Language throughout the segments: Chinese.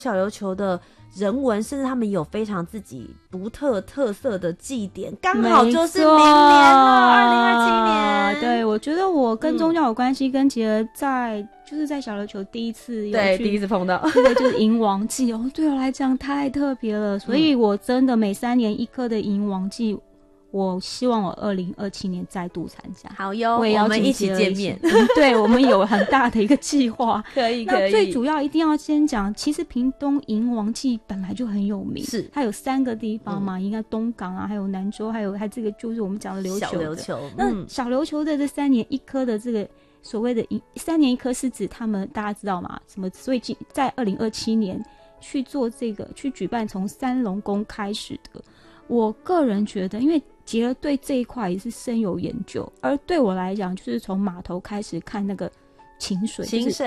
小琉球的人文，甚至他们有非常自己独特特色的祭典，刚好就是明年了，2027年。 对，我觉得我跟宗教有关系，跟杰儿就是在小琉球第一次碰到， 这个就是迎王祭哦，对我来讲太特别了，所以我真的每3年1颗的迎王祭。我希望我2027年再度参加。 好哟， 我们一起见面。 对，我们有很大的一个计划。 可以。 那最主要一定要先讲，其实屏东迎王祭本来就很有名， 是它有3个地方嘛，应该东港啊，还有南州，还这个就是我们讲的琉球。 小琉球。 那小琉球的这3年1颗的这个所谓的3年1颗是指他们大家知道吗？什么？所以在2027年去做这个去举办从三龙宫开始的。我个人觉得，因为杰儿对这一块也是深有研究，而对我来讲，就是从码头开始看那个清水，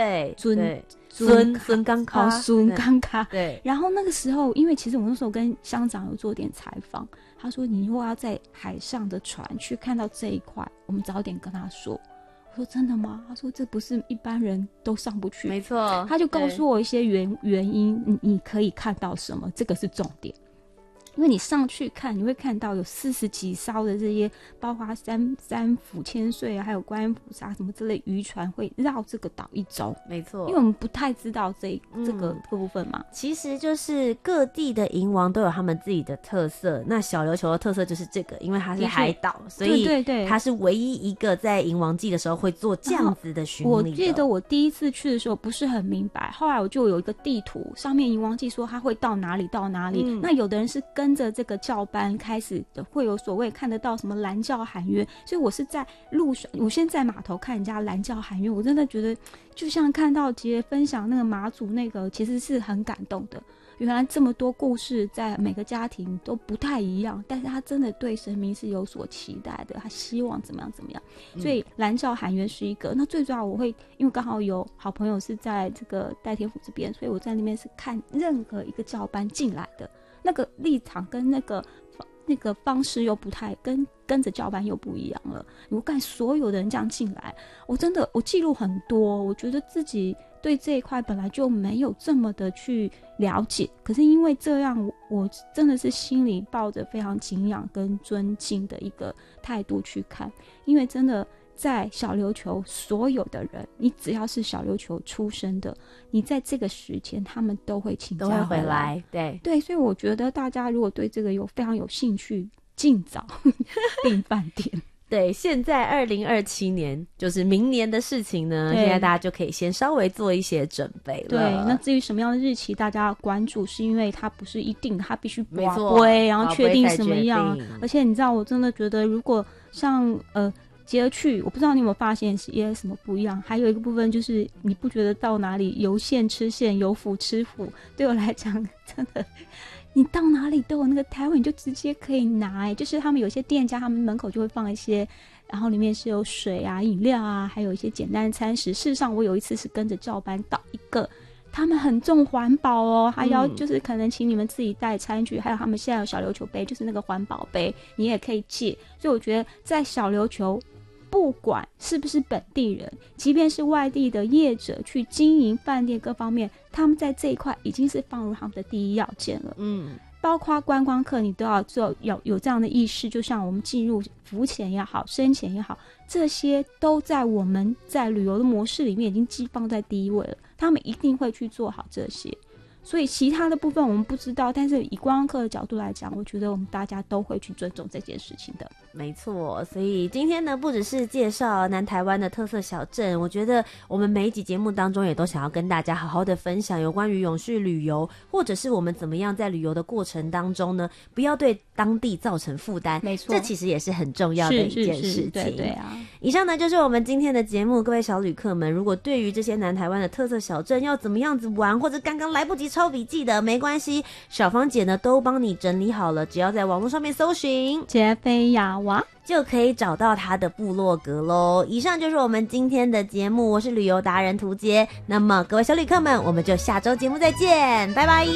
孙刚卡， 对。然后那个时候，因为其实我那时候跟乡长有做点采访，他说你如果要在海上的船去看到这一块，我们早点跟他说。我说真的吗？他说这不是一般人都上不去， 没错。 他就告诉我一些原因，你可以看到什么，这个是重点。因为你上去看，你会看到有40几艘的这些，包括三府千岁啊，还有观音菩萨什么之类渔船会绕这个岛1周。 没错， 因为我们不太知道这个部分嘛。 其实就是各地的迎王都有他们自己的特色。那小琉球的特色就是这个，因为它是海岛，所以它是唯一一个在迎王祭的时候会做这样子的巡礼的。 我记得我第一次去的时候不是很明白，后来我就有一个地图，上面迎王祭说它会到哪里到哪里。那有的人是跟着这个教班开始的，会有所谓看得到什么蓝教喊乐，所以我是在路上，我先在码头看人家蓝教喊乐，我真的觉得就像看到杰分享那个马祖那个，其实是很感动的。原来这么多故事在每个家庭都不太一样，但是他真的对神明是有所期待的，他希望怎么样，所以蓝教喊乐是一个。那最主要我会因为刚好有好朋友是在这个代天府这边，所以我在那边是看任何一个教班进来的那个立场跟那个方式又不太跟着教班又不一样了。我看所有的人这样进来，我记录很多，我觉得自己对这一块本来就没有这么的去了解，可是因为这样，我真的是心里抱着非常敬仰跟尊敬的一个态度去看，因为真的在小琉球所有的人，你只要是小琉球出生的，你在这个时间他们都会请假回来。对，所以我觉得大家如果对这个非常有兴趣，尽早订饭店。 对，现在2027年就是明年的事情呢，现在大家就可以先稍微做一些准备了。 对，那至于什么样的日期大家要关注，是因为它不是一定，它必须拔杯然后确定什么样。而且你知道，我真的觉得如果像杰儿去，我不知道你有没有发现也什么不一样。还有一个部分就是，你不觉得到哪里有馅吃馅，有腐吃腐？对我来讲，真的，你到哪里都有那个台湾，你就直接可以拿。就是他们有些店家，他们门口就会放一些，然后里面是有水啊、饮料啊，还有一些简单的餐食。事实上，我有一次是跟着教班到一个。他们很重环保哦，还要就是可能请你们自己带餐具，还有他们现在有小琉球杯，就是那个环保杯，你也可以借。所以我觉得在小琉球，不管是不是本地人，即便是外地的业者去经营饭店各方面，他们在这一块已经是放入他们的第一要件了。包括观光客，你都要有这样的意识，就像我们进入浮潜也好，深潜也好，这些都在我们在旅游的模式里面已经寄放在第一位了。他们一定会去做好这些，所以其他的部分我们不知道，但是以观光客的角度来讲，我觉得我们大家都会去尊重这件事情的。 没错，所以今天呢，不只是介绍南台湾的特色小镇，我觉得我们每一集节目当中也都想要跟大家好好的分享有关于永续旅游，或者是我们怎么样在旅游的过程当中呢，不要对当地造成负担。 没错， 这其实也是很重要的一件事情。 对啊。 以上呢就是我们今天的节目，各位小旅客们，如果对于这些南台湾的特色小镇要怎么样子玩，或者刚刚来不及抄笔记的，没关系，小芳姐呢都帮你整理好了，只要在网络上面搜寻杰菲亚娃， 就可以找到他的部落格咯。以上就是我们今天的节目，我是旅游达人涂杰。那么各位小旅客们，我们就下周节目再见，拜拜。